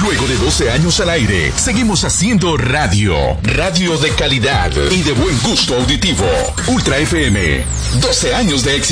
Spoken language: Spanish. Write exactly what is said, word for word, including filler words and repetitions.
Luego de doce años al aire, seguimos haciendo radio. Radio de calidad y de buen gusto auditivo. Ultra F M. doce años de éxito.